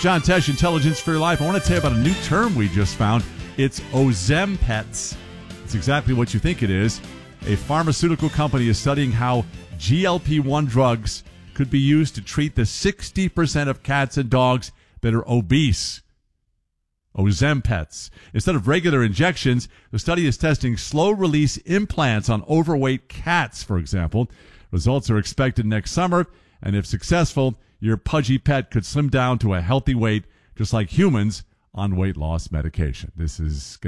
John Tesh, Intelligence for Your Life. I want to tell you about a new term we just found. It's Ozempic. It's exactly what you think it is. A pharmaceutical company is studying how GLP-1 drugs could be used to treat the 60% of cats and dogs that are obese. Ozempic. Instead of regular injections, the study is testing slow-release implants on overweight cats, for example. Results are expected next summer, and if successful, your pudgy pet could slim down to a healthy weight, just like humans on weight loss medication. This is